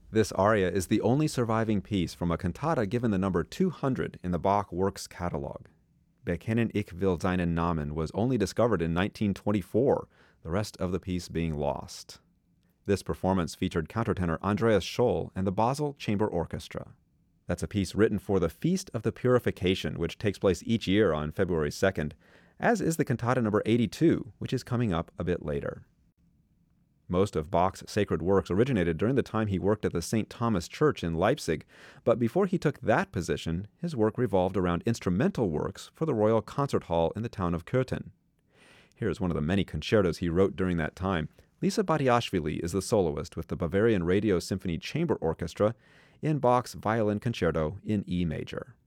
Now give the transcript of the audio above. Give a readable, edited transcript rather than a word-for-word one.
This aria is the only surviving piece from a cantata given the number 200 in the Bach Works Catalog. Bekennen ich will seinen Namen was only discovered in 1924, the rest of the piece being lost. This performance featured countertenor Andreas Scholl and the Basel Chamber Orchestra. That's a piece written for the Feast of the Purification, which takes place each year on February 2nd, as is the cantata number 82, which is coming up a bit later. Most of Bach's sacred works originated during the time he worked at the St. Thomas Church in Leipzig, but before he took that position, his work revolved around instrumental works for the Royal Concert Hall in the town of Köthen. Here's one of the many concertos he wrote during that time. Lisa Batiashvili is the soloist with the Bavarian Radio Symphony Chamber Orchestra in Bach's Violin Concerto in E major.